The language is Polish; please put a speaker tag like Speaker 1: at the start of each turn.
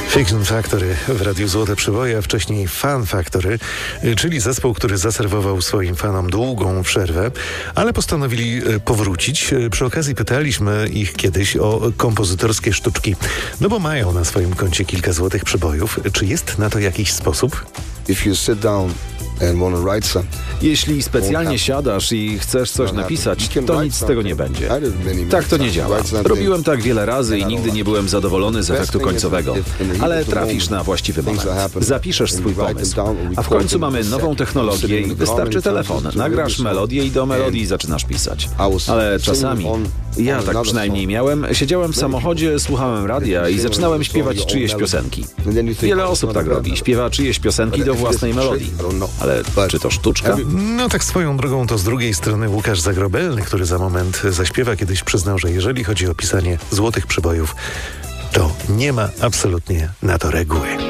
Speaker 1: Fiction Factory w Radiu Złote Przeboje, a wcześniej Fun Factory, czyli zespół, który zaserwował swoim fanom długą przerwę, ale postanowili powrócić. Przy okazji pytaliśmy ich kiedyś o kompozytorskie sztuczki, no bo mają na swoim koncie kilka złotych przebojów. Czy jest na to jakiś sposób?
Speaker 2: If you sit down and want to write something,
Speaker 3: jeśli specjalnie siadasz i chcesz coś napisać, to nic z tego nie będzie. Tak to nie działa. Robiłem tak wiele razy i nigdy nie byłem zadowolony z efektu końcowego. Ale trafisz na właściwy moment. Zapiszesz swój pomysł. A w końcu mamy nową technologię i wystarczy telefon. Nagrasz melodię i do melodii zaczynasz pisać. Ale czasami, ja tak przynajmniej miałem, siedziałem w samochodzie, słuchałem radia i zaczynałem śpiewać czyjeś piosenki. Wiele osób tak robi. Śpiewa czyjeś piosenki do własnej melodii. Ale czy to sztuczka?
Speaker 1: No tak swoją drogą to z drugiej strony Łukasz Zagrobelny, który za moment zaśpiewa, kiedyś przyznał, że jeżeli chodzi o pisanie złotych przebojów, to nie ma absolutnie na to reguły.